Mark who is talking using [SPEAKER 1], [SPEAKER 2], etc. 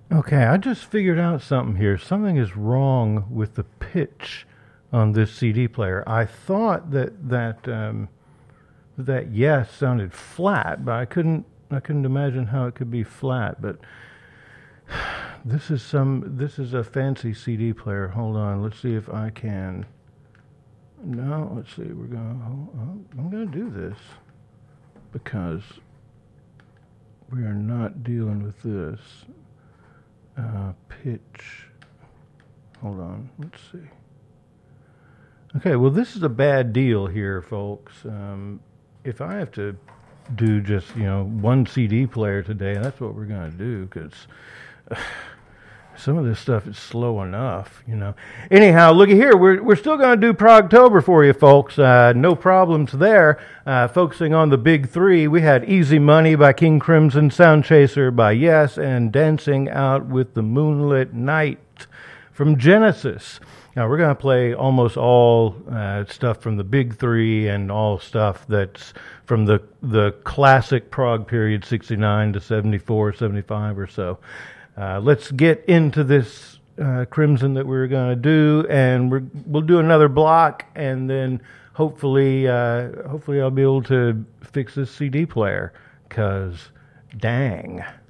[SPEAKER 1] Okay, I just figured out something here. Something is wrong with the pitch on this CD player. I thought that yes sounded flat, but I couldn't imagine how it could be flat. But this is a fancy CD player. Hold on, let's see if I can. No, let's see. I'm gonna do this because we are not dealing with this. Pitch. Hold on. Let's see. Okay, well, this is a bad deal here, folks. If I have to do just, one CD player today, that's what we're going to do, because some of this stuff is slow enough. Anyhow, looky here. We're still going to do Progtober for you, folks. No problems there. Focusing on the big three, we had Easy Money by King Crimson, Sound Chaser by Yes, and Dancing Out with the Moonlit Night from Genesis. Now, we're going to play almost all stuff from the big three and all stuff that's from the classic prog period, 69 to 74, 75 or so. Let's get into this Crimson that we're going to do, and we'll do another block, and then hopefully I'll be able to fix this CD player, because dang.